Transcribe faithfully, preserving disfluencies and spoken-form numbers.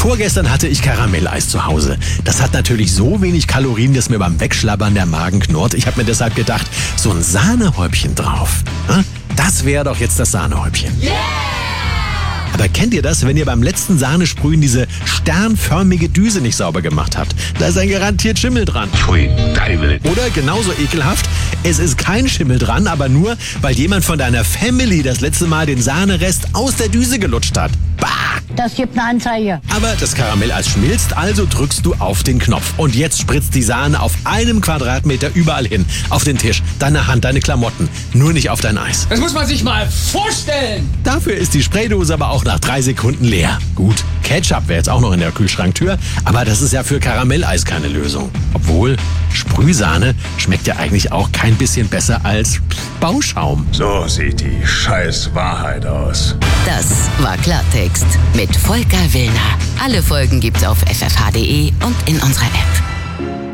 Vorgestern hatte ich Karamelleis zu Hause. Das hat natürlich so wenig Kalorien, dass mir beim Wegschlabbern der Magen knurrt. Ich habe mir deshalb gedacht, so ein Sahnehäubchen drauf. Das wäre doch jetzt das Sahnehäubchen. Yeah! Aber kennt ihr das, wenn ihr beim letzten Sahnesprühen diese sternförmige Düse nicht sauber gemacht habt? Da ist ein garantiert Schimmel dran. Pfui, Teufel. Oder genauso ekelhaft, es ist kein Schimmel dran, aber nur, weil jemand von deiner Family das letzte Mal den Sahnerest aus der Düse gelutscht hat. Bah! Das gibt eine Anzeige. Aber das Karamelleis schmilzt, also drückst du auf den Knopf. Und jetzt spritzt die Sahne auf einem Quadratmeter überall hin. Auf den Tisch, deine Hand, deine Klamotten. Nur nicht auf dein Eis. Das muss man sich mal vorstellen. Dafür ist die Spraydose aber auch nach drei Sekunden leer. Gut, Ketchup wäre jetzt auch noch in der Kühlschranktür, aber das ist ja für Karamelleis keine Lösung. Obwohl, Sprühsahne schmeckt ja eigentlich auch kein bisschen besser als Bauschaum. So sieht die scheiß Wahrheit aus. Das war Klartext mit Volker Willner. Alle Folgen gibt's auf f f h punkt d e und in unserer App.